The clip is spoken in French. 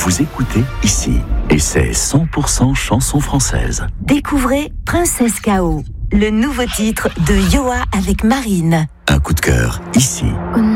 Vous écoutez ici. Et c'est 100% chanson française. Découvrez Princesse K.O., le nouveau titre de Yoa avec Marine. Un coup de cœur ici.